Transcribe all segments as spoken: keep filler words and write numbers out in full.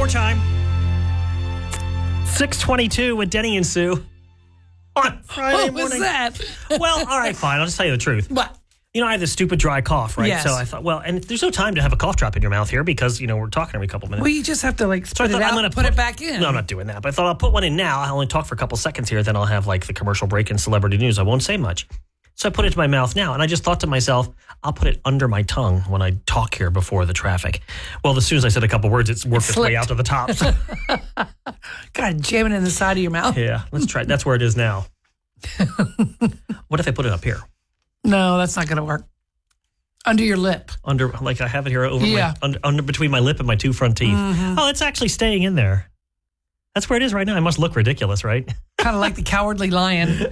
more time. six twenty-two with Denny and Sue on Friday what morning. was that? Well, all right, fine. I'll just tell you the truth. What? You know, I have this stupid dry cough, right? Yes. So I thought, well, and there's no time to have a cough drop in your mouth here because, you know, we're talking every couple minutes. Well, you just have to, like, So I spit thought it out I'm gonna and put, put it back in. No, I'm not doing that. But I thought I'll put one in now. I'll only talk for a couple seconds here. Then I'll have, like, the commercial break in celebrity news. I won't say much. So I put it to my mouth now. And I just thought to myself, I'll put it under my tongue when I talk here before the traffic. Well, as soon as I said a couple words, it's worked its way out to the top. So, God, jam it in the side of your mouth. yeah, let's try it. That's where it is now. What if I put it up here? No, that's not going to work. Under your lip. Under, like I have it here over Yeah. my, under, under between my lip and my two front teeth. Mm-hmm. Oh, it's actually staying in there. That's where it is right now. I must look ridiculous, right? Kind of like the Cowardly Lion.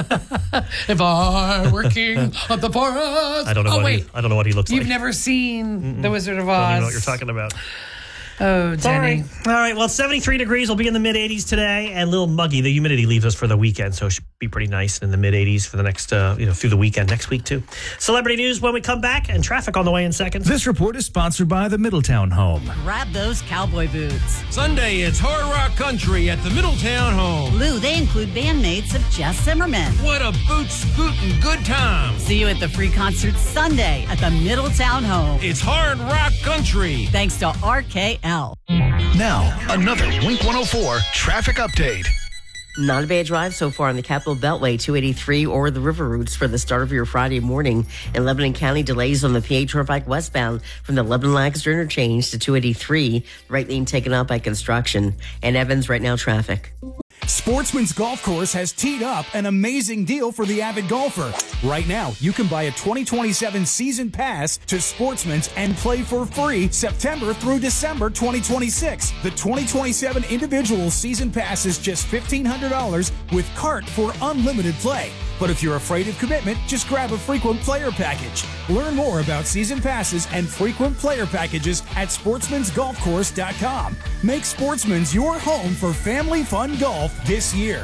If I were king of the forest. I don't know. Oh, what wait. He, I don't know what he looks You've like. never seen Mm-mm. The Wizard of I don't Oz. even know what you're talking about. Oh, Denny. All right. All right. Well, it's seventy-three degrees. We'll be in the mid eighties today, and a little muggy. The humidity leaves us for the weekend, so it should be pretty nice in the mid eighties for the next, uh, you know, through the weekend next week too. Celebrity news when we come back, and traffic on the way in seconds. This report is sponsored by the Middletown Home. Grab those cowboy boots. Sunday, it's Hard Rock Country at the Middletown Home. Lou, they include bandmates of Jess Zimmerman. What a boot scootin' good time. See you at the free concert Sunday at the Middletown Home. It's Hard Rock Country. Thanks to R K L. Now, another Wink one oh four traffic update. Not a bad drive so far on the Capital Beltway, two eighty-three or the river routes for the start of your Friday morning. In Lebanon County, delays on the P A Turnpike westbound from the Lebanon-Lancaster interchange to two eighty-three. Right lane taken up by construction. And Evans, right now, traffic. Sportsman's Golf Course has teed up an amazing deal for the avid golfer. Right now, you can buy a twenty twenty-seven season pass to Sportsman's and play for free September through December twenty twenty-six. The twenty twenty-seven individual season pass is just fifteen hundred dollars with cart for unlimited play. But if you're afraid of commitment, just grab a frequent player package. Learn more about season passes and frequent player packages at sportsmans golf course dot com. Make Sportsman's your home for family fun golf this year.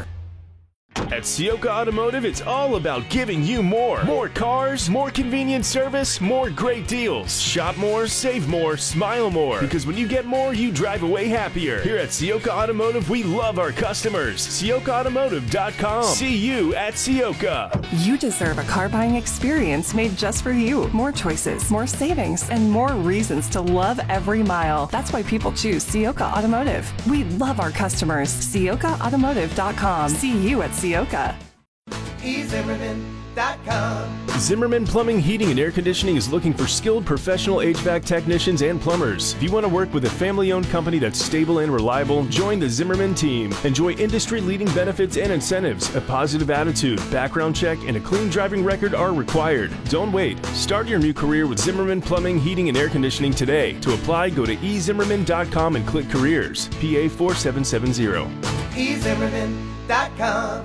At Sioka Automotive, it's all about giving you more. More cars, more convenient service, more great deals. Shop more, save more, smile more. Because when you get more, you drive away happier. Here at Sioka Automotive, we love our customers. Sioka Automotive dot com. See you at Sioka. You deserve a car buying experience made just for you. More choices, more savings, and more reasons to love every mile. That's why people choose Sioka Automotive. We love our customers. Sioka Automotive dot com. See you at Sioka. e zimmerman dot com. Zimmerman Plumbing, Heating, and Air Conditioning is looking for skilled professional H V A C technicians and plumbers. If you want to work with a family-owned company that's stable and reliable, join the Zimmerman team. Enjoy industry-leading benefits and incentives. A positive attitude, background check, and a clean driving record are required. Don't wait. Start your new career with Zimmerman Plumbing, Heating, and Air Conditioning today. To apply, go to e zimmerman dot com and click Careers. P A four seven seven zero. e zimmerman dot com.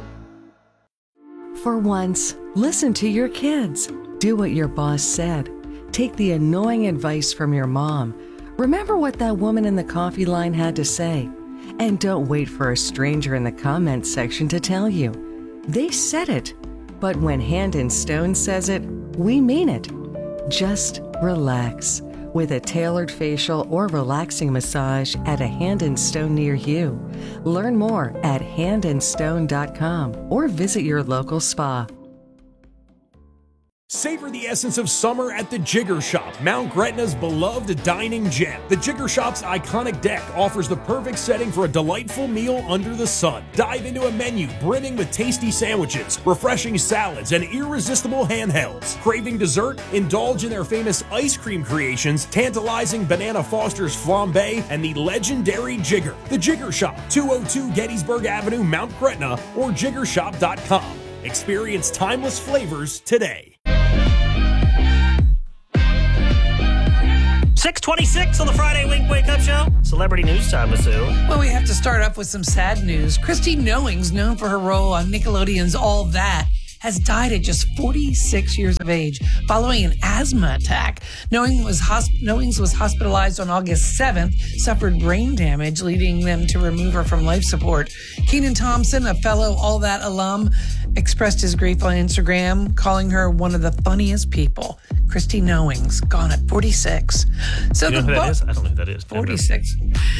For once, listen to your kids. Do what your boss said. Take the annoying advice from your mom. Remember what that woman in the coffee line had to say. And don't wait for a stranger in the comments section to tell you. They said it. But when Hand and Stone says it, we mean it. Just relax with a tailored facial or relaxing massage at a Hand and Stone near you. Learn more at hand and stone dot com or visit your local spa. Savor the essence of summer at the Jigger Shop, Mount Gretna's beloved dining gem. The Jigger Shop's iconic deck offers the perfect setting for a delightful meal under the sun. Dive into a menu brimming with tasty sandwiches, refreshing salads, and irresistible handhelds. Craving dessert? Indulge in their famous ice cream creations, tantalizing Banana Foster's flambe, and the legendary Jigger. The Jigger Shop, two oh two Gettysburg Avenue, Mount Gretna, or jigger shop dot com. Experience timeless flavors today. six twenty-six on the Friday Wink Wake Up Show. Celebrity news time with Sue. Well, we have to start off with some sad news. Christy Knowings, known for her role on Nickelodeon's All That, has died at just forty-six years of age following an asthma attack. Knowings was, hosp- Knowings was hospitalized on August seventh, suffered brain damage, leading them to remove her from life support. Kenan Thompson, a fellow All That alum, expressed his grief on Instagram, calling her one of the funniest people. Christy Knowings, gone at forty-six. So you know the who that Bar- is? I don't know who that is. forty-six.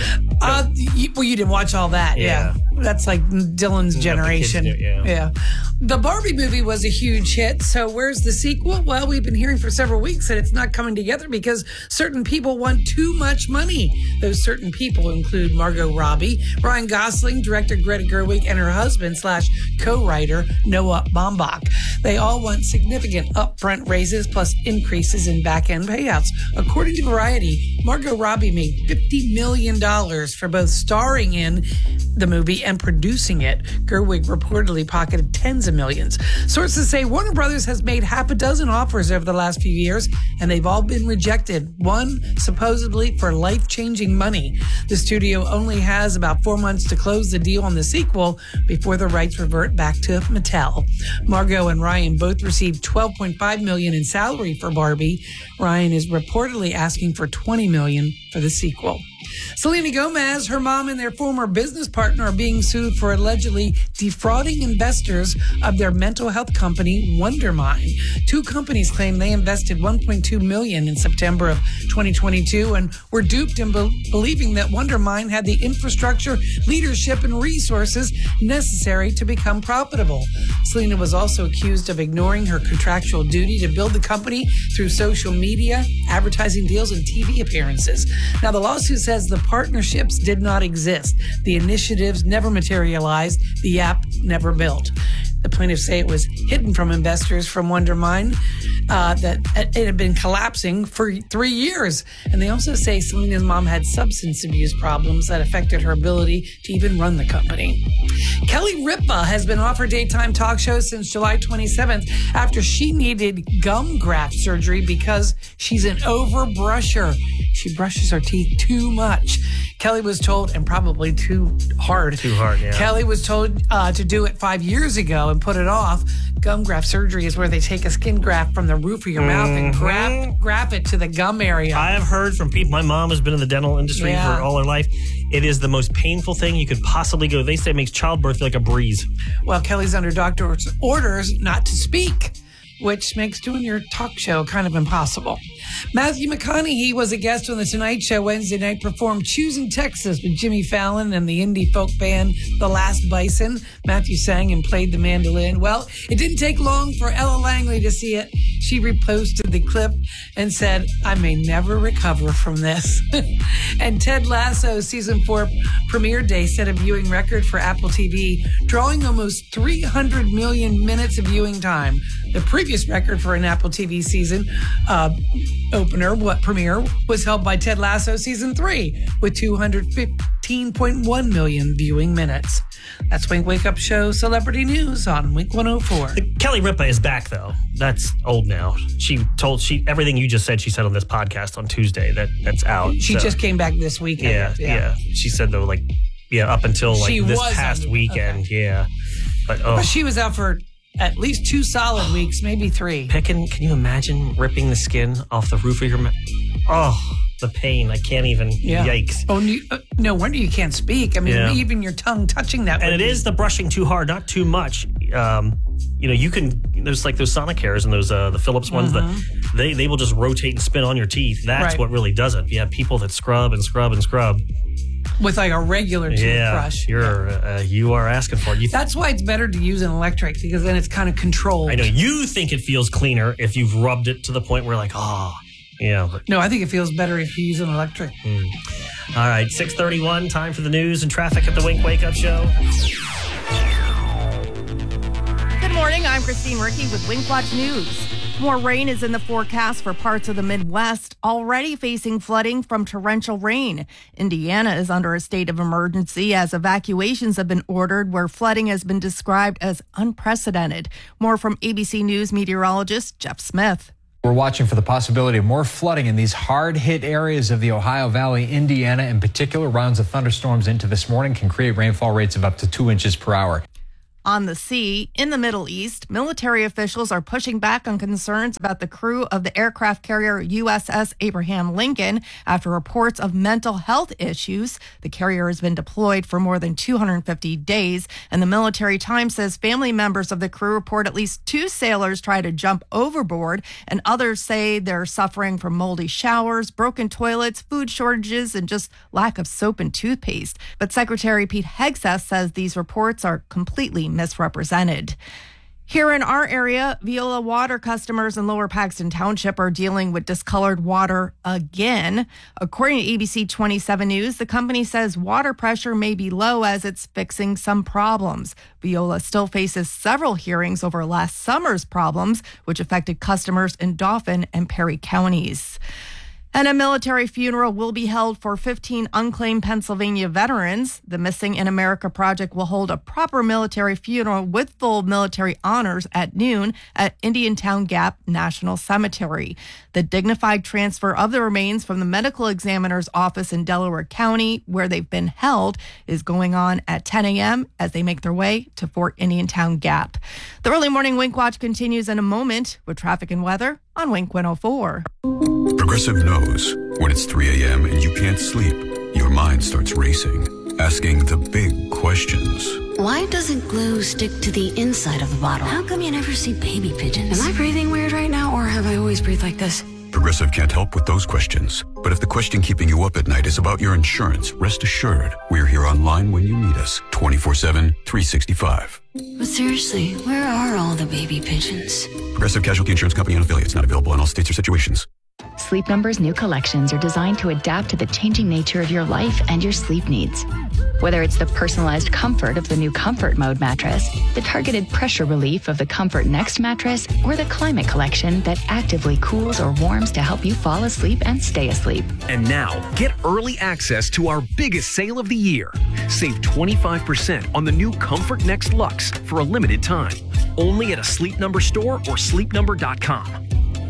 Uh, you, well, you didn't watch all that. Yeah. Yeah. That's like Dylan's generation. kids do, yeah. yeah. The Barbie movie was a huge hit. So where's the sequel? Well, we've been hearing for several weeks that it's not coming together because certain people want too much money. Those certain people include Margot Robbie, Ryan Gosling, director Greta Gerwig, and her husband slash co-writer Noah Baumbach. They all want significant upfront raises plus increases in back-end payouts. According to Variety, Margot Robbie made fifty million dollars for both starring in the movie and producing it. Gerwig reportedly pocketed tens of millions. Sources say Warner Brothers has made half a dozen offers over the last few years, and they've all been rejected, one supposedly for life-changing money. The studio only has about four months to close the deal on the sequel before the rights revert back to Mattel. Margot and Ryan both received twelve point five million dollars in salary for Barbie. Ryan is reportedly asking for twenty million dollars for the sequel. Selena Gomez, her mom, and their former business partner are being sued for allegedly defrauding investors of their mental health company, Wondermind. Two companies claim they invested one point two million dollars in September of twenty twenty-two and were duped in be- believing that Wondermind had the infrastructure, leadership, and resources necessary to become profitable. Selena was also accused of ignoring her contractual duty to build the company through social media, advertising deals, and T V appearances. Now, the lawsuit says the partnerships did not exist. The initiatives never materialized. The app never built. The plaintiffs say it was hidden from investors from Wondermind, uh, that it had been collapsing for three years. And they also say Selena's mom had substance abuse problems that affected her ability to even run the company. Kelly Ripa has been off her daytime talk show since July twenty-seventh after she needed gum graft surgery because she's an overbrusher. She brushes her teeth too much. Kelly was told, and probably too hard. Too hard, yeah. Kelly was told uh, to do it five years ago and put it off. Gum graft surgery is where they take a skin graft from the roof of your mouth and graft, graft it to the gum area. I have heard from people. My mom has been in the dental industry Yeah. for all her life. It is the most painful thing you could possibly go. They say it makes childbirth feel like a breeze. Well, Kelly's under doctor's orders not to speak, which makes doing your talk show kind of impossible. Matthew McConaughey was a guest on The Tonight Show Wednesday night, performed Choosing Texas with Jimmy Fallon and the indie folk band The Last Bison. Matthew sang and played the mandolin. Well, it didn't take long for Ella Langley to see it. She reposted the clip and said, "I may never recover from this." And Ted Lasso season four premiere day set a viewing record for Apple T V, drawing almost three hundred million minutes of viewing time. The previous record for an Apple T V season uh, opener, what premiere, was held by Ted Lasso season three with two hundred fifteen point one million viewing minutes. That's Wink Wake Up Show Celebrity News on Wink one oh four. Kelly Ripa is back, though. That's old now. She told she everything you just said. She said on this podcast on Tuesday that that's out. She so. just came back this weekend. Yeah, yeah, yeah. She said though, like, yeah, up until like She this was past on- weekend, yeah. But oh, But she was out for at least two solid weeks, maybe three. picking. Can you imagine ripping the skin off the roof of your mouth? Oh, the pain! I can't even. Yeah. Yikes! Oh, you, uh, no wonder you can't speak. I mean, Yeah. even your tongue touching that. And would it be- is the brushing too hard, not too much. Um, you know, you can. There's like those Sonic hairs and those uh, the Philips ones Mhm. that they they will just rotate and spin on your teeth. That's Right. what really does it. Yeah, people that scrub and scrub and scrub. with like a regular Yeah, toothbrush. you're uh, you are asking for it. You th- That's why it's better to use an electric because then it's kind of controlled. I know you think it feels cleaner if you've rubbed it to the point where like, oh, yeah. But, No, I think it feels better if you use an electric. mm. All right, six thirty-one, time for the news and traffic at the Wink Wake Up Show. Good morning. I'm Christine Ricky with Wink Watch News. More rain is in the forecast for parts of the Midwest, already facing flooding from torrential rain. Indiana is under a state of emergency as evacuations have been ordered where flooding has been described as unprecedented. More from A B C News meteorologist Jeff Smith. We're watching for the possibility of more flooding in these hard-hit areas of the Ohio Valley, Indiana in particular. Rounds of thunderstorms into this morning can create rainfall rates of up to two inches per hour. On the sea, in the Middle East, military officials are pushing back on concerns about the crew of the aircraft carrier U S S Abraham Lincoln after reports of mental health issues. The carrier has been deployed for more than two hundred fifty days, and the Military Times says family members of the crew report at least two sailors try to jump overboard, and others say they're suffering from moldy showers, broken toilets, food shortages, and just lack of soap and toothpaste. But Secretary Pete Hegseth says these reports are completely misrepresented. Here in our area, Veolia water customers in Lower Paxton Township are dealing with discolored water again. According to A B C twenty-seven News, the company says water pressure may be low as it's fixing some problems. Veolia still faces several hearings over last summer's problems, which affected customers in Dauphin and Perry counties. And a military funeral will be held for fifteen unclaimed Pennsylvania veterans. The Missing in America Project will hold a proper military funeral with full military honors at noon at Indiantown Gap National Cemetery. The dignified transfer of the remains from the medical examiner's office in Delaware County, where they've been held, is going on at ten a.m. as they make their way to Fort Indiantown Gap. The early morning Wink Watch continues in a moment with traffic and weather on Wink one oh four. Progressive knows when it's three a.m. and you can't sleep, your mind starts racing, asking the big questions. Why doesn't glue stick to the inside of the bottle? How come you never see baby pigeons? Am I breathing weird right now, or have I always breathed like this? Progressive can't help with those questions. But if the question keeping you up at night is about your insurance, rest assured, we're here online when you need us, twenty-four seven, three sixty-five. But seriously, where are all the baby pigeons? Progressive Casualty Insurance Company and affiliates, not available in all states or situations. Sleep Number's new collections are designed to adapt to the changing nature of your life and your sleep needs. Whether it's the personalized comfort of the new Comfort Mode mattress, the targeted pressure relief of the Comfort Next mattress, or the Climate Collection that actively cools or warms to help you fall asleep and stay asleep. And now, get early access to our biggest sale of the year. Save twenty-five percent on the new Comfort Next Luxe for a limited time. Only at a Sleep Number store or sleep number dot com.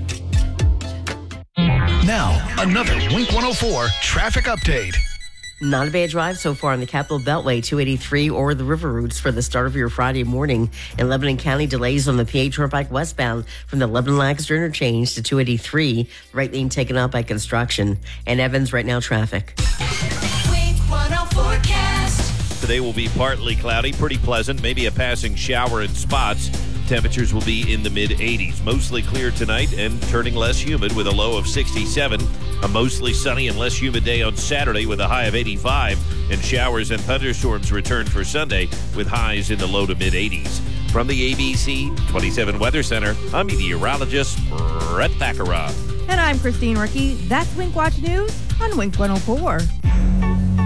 Now, another Wink one oh four traffic update. Not a bad drive so far on the Capitol Beltway, two eighty-three or the river routes for the start of your Friday morning. In Lebanon County, delays on the P A Turnpike westbound from the Lebanon-Lancaster interchange to two eighty-three. Right lane taken up by construction. And Evans, right now, traffic. Wink one oh forecast. Today will be partly cloudy, pretty pleasant, maybe a passing shower in spots. Temperatures will be in the mid eighties. Mostly clear tonight and turning less humid with a low of sixty-seven. A mostly sunny and less humid day on Saturday with a high of eighty-five. And showers and thunderstorms return for Sunday with highs in the low to mid eighties. From the A B C twenty-seven Weather Center, I'm meteorologist Brett Thakara. And I'm Christine Ricky. That's Wink Watch News on Wink one oh four.